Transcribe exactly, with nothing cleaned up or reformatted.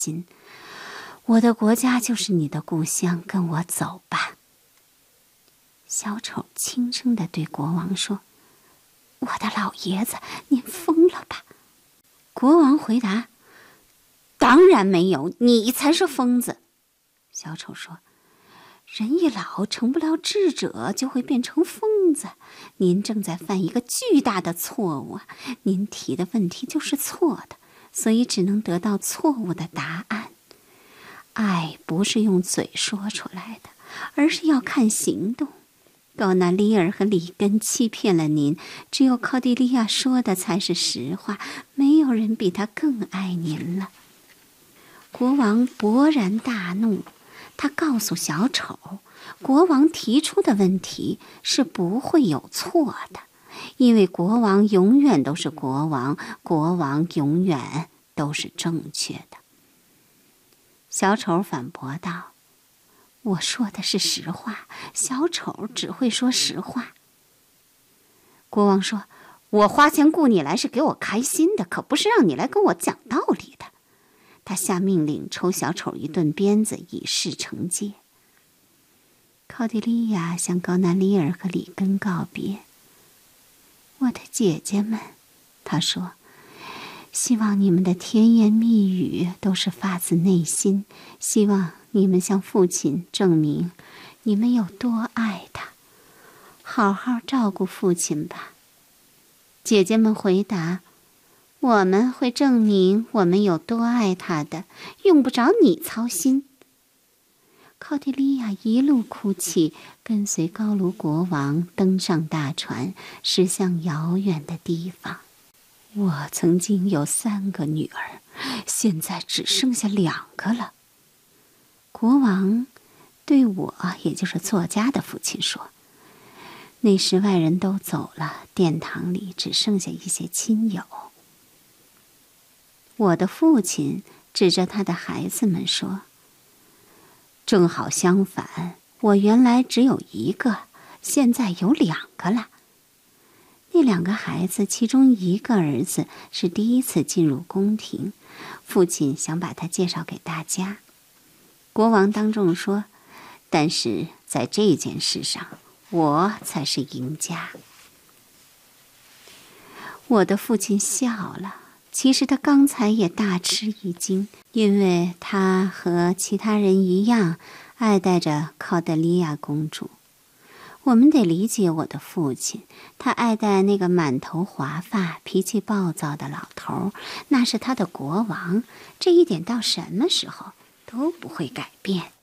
心。我的国家就是你的故乡，跟我走吧。小丑轻声地对国王说：“我的老爷子，您疯了吧？”国王回答：“当然没有，你才是疯子。”小丑说：“人一老，成不了智者，就会变成疯子。您正在犯一个巨大的错误啊！您提的问题就是错的，所以只能得到错误的答案。爱不是用嘴说出来的，而是要看行动。高纳利尔和里根欺骗了您，只有考迪利亚说的才是实话，没有人比他更爱您了。”国王勃然大怒，他告诉小丑，国王提出的问题是不会有错的，因为国王永远都是国王，国王永远都是正确的。小丑反驳道：“我说的是实话，小丑只会说实话。”国王说：“我花钱雇你来是给我开心的，可不是让你来跟我讲道理的。”他下命令抽小丑一顿鞭子，以示惩戒。考迪利亚向高纳利尔和里根告别。“我的姐姐们，”他说，“希望你们的甜言蜜语都是发自内心，希望你们向父亲证明你们有多爱他。好好照顾父亲吧。”姐姐们回答：“我们会证明我们有多爱他的，用不着你操心。”考迪利亚一路哭泣，跟随高卢国王登上大船，驶向遥远的地方。“我曾经有三个女儿，现在只剩下两个了。”国王对我，也就是作家的父亲说。那时外人都走了，殿堂里只剩下一些亲友。我的父亲指着他的孩子们说：“正好相反，我原来只有一个，现在有两个了。”那两个孩子，其中一个儿子是第一次进入宫廷，父亲想把他介绍给大家。国王当众说：“但是在这件事上，我才是赢家。”我的父亲笑了，其实他刚才也大吃一惊，因为他和其他人一样爱戴着考德利亚公主。我们得理解我的父亲，他爱戴那个满头华发、脾气暴躁的老头，那是他的国王，这一点到什么时候都不会改变。